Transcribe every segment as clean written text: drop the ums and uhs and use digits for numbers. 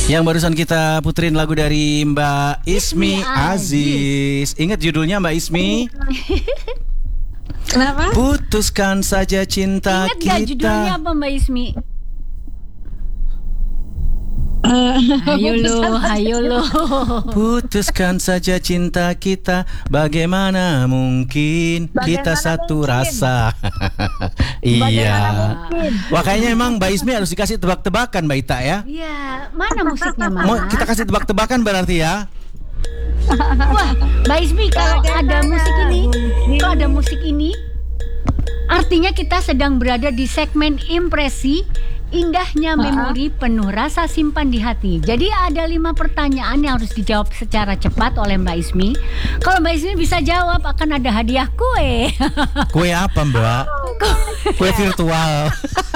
Yang barusan kita puterin lagu dari Mbak Ismi Aziz. Ingat judulnya Mbak Ismi? Kenapa? Putuskan saja cinta Ingat kita. gak judulnya apa Mbak Ismi? Hayo lo. Putuskan saja cinta kita. Bagaimana mungkin kita satu rasa. Iya. Wah, kayaknya emang Mbak Ismi harus dikasih tebak-tebakan Mbak Ita ya. Iya, mana musiknya Mas? Mau kita kasih tebak-tebakan berarti ya. Wah, Mbak Ismi kalau ada musik ini, artinya kita sedang berada di segmen impresi. Indahnya memori penuh rasa simpan di hati. Jadi ada 5 pertanyaan yang harus dijawab secara cepat oleh Mbak Ismi. Kalau Mbak Ismi bisa jawab akan ada hadiah kue. Kue apa Mbak? Kue virtual.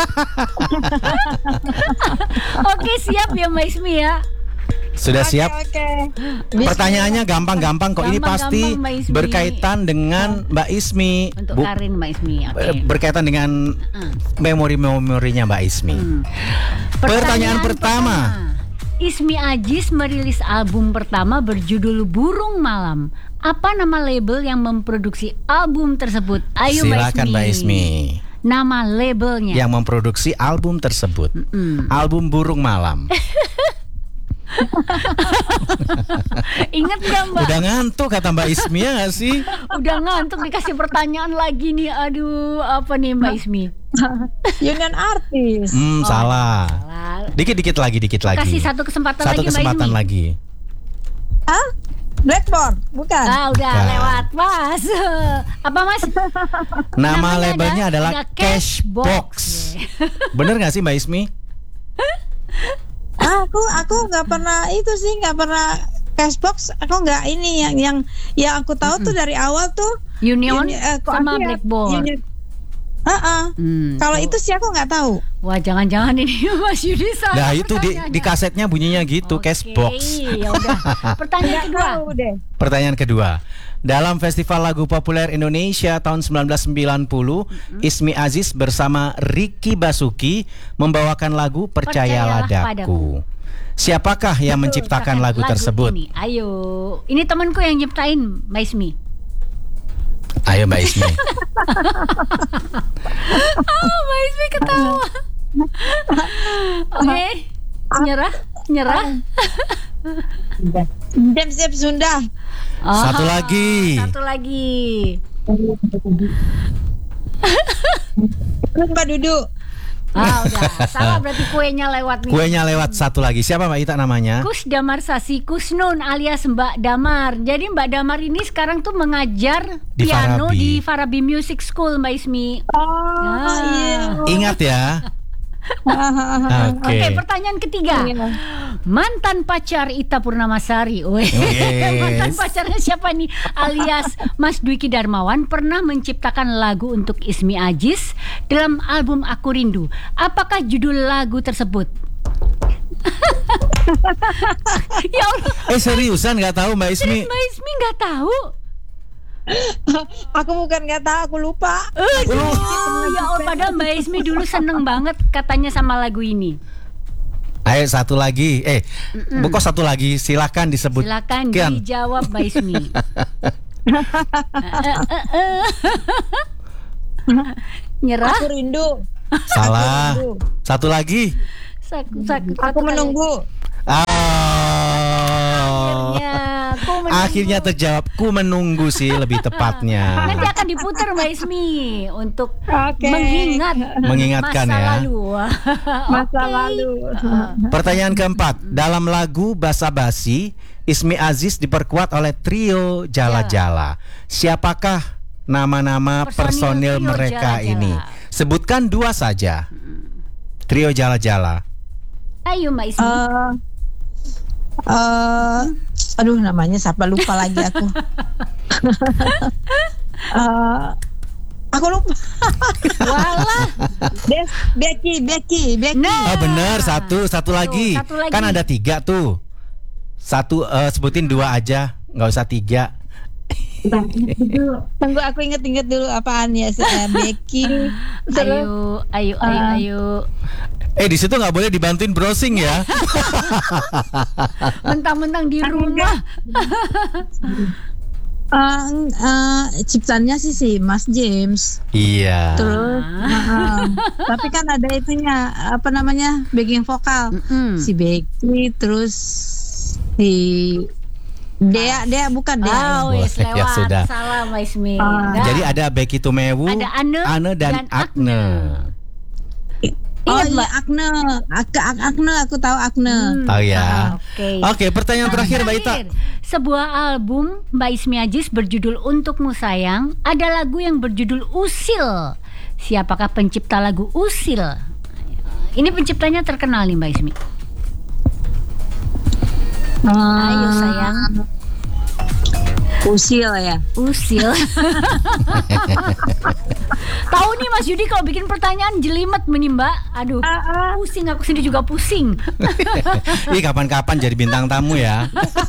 Oke, siap ya Mbak Ismi ya. Sudah siap? Oke. Pertanyaannya gampang-gampang kok. Ini pasti Gampang-gampang, Mbak Ismi. berkaitan dengan Mbak Ismi. Untuk Karin Mbak Ismi. Oke. Berkaitan dengan memori-memorinya Mbak Ismi. Pertanyaan pertama. Ismi Aziz merilis album pertama berjudul Burung Malam. Apa nama label yang memproduksi album tersebut? Ayo Silakan Mbak Ismi. Nama labelnya. Yang memproduksi album tersebut. Album Burung Malam. Ingat gak Mbak? Udah ngantuk kata Mbak Ismi ya gak sih? Udah ngantuk dikasih pertanyaan lagi nih. Aduh, apa nih Mbak Ismi? Union Artis. Salah. Dikit lagi. Kasih satu kesempatan lagi Mbak kesempatan Ismi. lagi. Hah? Blackboard, bukan? Udah Bukan. lewat Mas. Apa Mas? Nama Namanya labelnya adalah ada Cashbox. Bener gak sih Mbak Ismi? Aku nggak pernah itu sih, nggak pernah Cashbox. Aku nggak ini yang aku tahu tuh dari awal tuh Union sama Blackboard. Kalau itu sih aku nggak tahu. Wah, jangan-jangan ini Mas Yudi salah. Nah itu di kasetnya bunyinya gitu, Cashbox. Ya udah. Pertanyaan kedua. Tahu deh. Pertanyaan kedua. Dalam Festival Lagu Populer Indonesia tahun 1990, Ismi Aziz bersama Ricky Basuki membawakan lagu Percayalah Daku. Siapakah yang menciptakan lagu tersebut? Ini. Ayo, ini temanku yang nyiptain, Mbak Ismi. Ayo Mbak Ismi. Mbak Ismi ketawa. Oke, nyerah. Siap Sunda. Satu lagi. Mbak Dudu. Udah. Salah berarti kuenya lewat nih. Kuenya lewat satu lagi. Siapa Mbak Ita namanya? Kus Damar Sasi Kusnun alias Mbak Damar. Jadi Mbak Damar ini sekarang tuh mengajar Di piano Farabi. di Farabi Music School Mbak Ismi. Iya. Ingat ya. Oke, pertanyaan ketiga. Mantan pacar Ita Purnamasari. Mantan pacarnya siapa nih? Alias Mas Dwiki Darmawan pernah menciptakan lagu untuk Ismi Aziz dalam album Aku Rindu. Apakah judul lagu tersebut? Ya Allah. Seriusan nggak tahu Mbak Ismi? Mbak Ismi nggak tahu. Aku bukan nggak tahu, aku lupa. Ya Allah, padahal Mbak Ismi dulu seneng banget katanya sama lagu ini. Ayo satu lagi. Kok satu lagi? Silakan disebut. Silakan dijawab Mbak Ismi. Nyerah. Aku rindu. Salah. Satu lagi. Aku menunggu. Akhirnya terjawab. Ku menunggu sih lebih tepatnya. Nanti akan diputar Mbak Ismi untuk mengingatkan masa ya. lalu. Masa lalu. Pertanyaan keempat. Dalam lagu Basa Basi, Ismi Aziz diperkuat oleh trio Jala Jala. Siapakah nama-nama personil trio mereka Jala Jala? ini? Sebutkan 2 saja. Trio Jala Jala. Ayo Mbak Ismi. Aduh, namanya siapa, lupa lagi aku. Aku lupa. Walah. Becky. Nah. Benar, satu lagi. Satu lagi. Kan ada 3 tuh. Satu sebutin 2 aja, nggak usah 3. Tunggu aku inget-inget dulu apaan ya, Becky. Ayo. Di situ nggak boleh dibantuin browsing ya. Mentang-mentang di rumah. Ciptaannya si Mas James. Iya. Terus tapi kan ada itunya apa namanya, backing vokal. Si Becky, terus si Dea bukan Dea. Wes lewat. Ya, sudah. Salah Mbak Ismi. Jadi ada Becky Tumewu, ada Ane dan Agne. Ingat Mbak Agne, aku tahu Agne. Oh ya. Oke, pertanyaan terakhir Mbak Ita. Sebuah album Mbak Ismi Aziz berjudul Untukmu Sayang, ada lagu yang berjudul Usil. Siapakah pencipta lagu Usil? Ini penciptanya terkenal nih Mbak Ismi. Ayo sayang. Usil ya. Usil. Tahu nih Mas Yudi kalau bikin pertanyaan jelimet nih Mbak. Aduh, pusing, aku sendiri juga pusing. Ih, kapan-kapan jadi bintang tamu ya.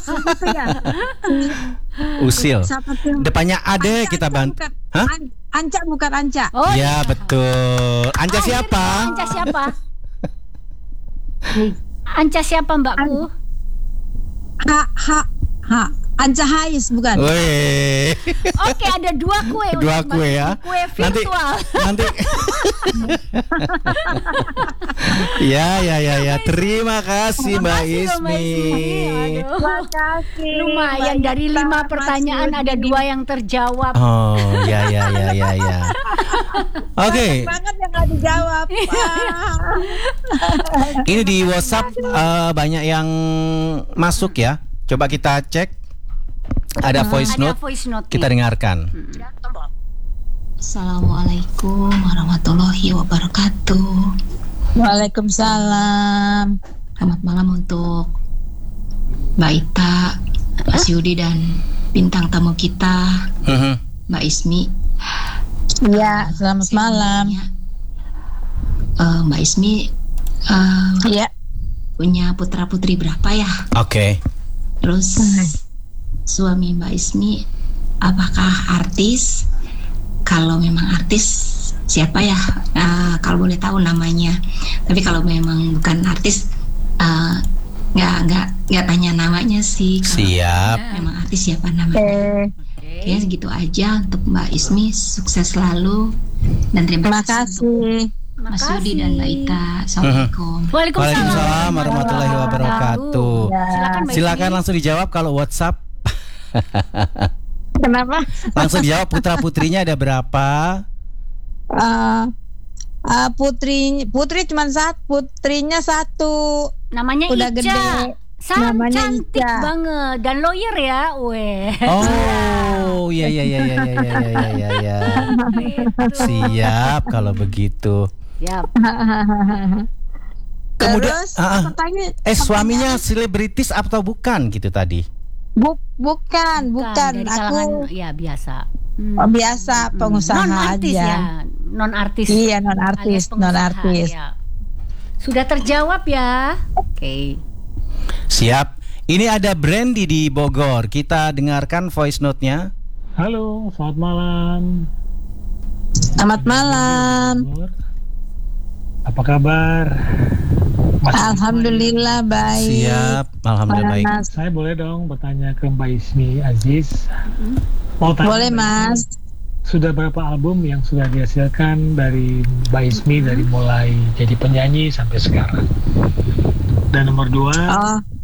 Usil. Depannya ada kita bantu. Hah? Anca bukan Anca. Oh ya, betul. Anca siapa? Anca siapa? Anca siapa Mbakku? Anca Hais bukan? Weh. Oke, ada 2 kue. 2 kue ya. Kue virtual. Nanti. Ya. Terima kasih Mbak Ismi. Terima kasih. Lumayan dari 5 pertanyaan ada 2 yang terjawab. Oh, ya. Oke. Banget yang nggak dijawab. Ini di WhatsApp banyak yang masuk ya. Coba kita cek. Ada voice note. Kita dengarkan. Assalamualaikum warahmatullahi wabarakatuh. Waalaikumsalam. Selamat malam untuk Mbak Ita, Mas Yudi dan bintang tamu kita Mbak Ismi. Iya, selamat malam. Mbak Ismi punya putra putri berapa ya? Oke. Terus suami Mbak Ismi apakah artis? Kalau memang artis siapa ya? Kalau boleh tahu namanya. Tapi kalau memang bukan artis nggak tanya namanya sih. Siap. Memang artis siapa namanya? Oke, segitu aja untuk Mbak Ismi. Sukses selalu dan terima kasih. Mas Yudi dan Mbak Ita. Assalamualaikum. Waalaikumsalam warahmatullahi wabarakatuh. Silakan langsung dijawab kalau WhatsApp. Kenapa? Langsung dijawab, putra putrinya ada berapa? Putri cuma 1, putrinya 1. Namanya udah Ica. Gede. Namanya Cantik Ica. banget dan lawyer ya, Oh, iya. Siap kalau begitu. Siap. Kemudian suaminya pertanyaan. selebritis atau bukan gitu tadi? Bukan. Dari Aku ya biasa. Biasa pengusaha non-artis aja. ya, non-artis. Iya, non-artis. Ya. Sudah terjawab ya. Oke. Siap. Ini ada Brandy di Bogor. Kita dengarkan voice note-nya. Halo, selamat malam. Selamat malam. Apa kabar? Alhamdulillah baik. Siap, alhamdulillah baik. Saya boleh dong bertanya ke Mbak Ismi Aziz? Boleh Mas. Sudah berapa album yang sudah dihasilkan dari Mbak Ismi dari mulai jadi penyanyi sampai sekarang? Dan nomor 2,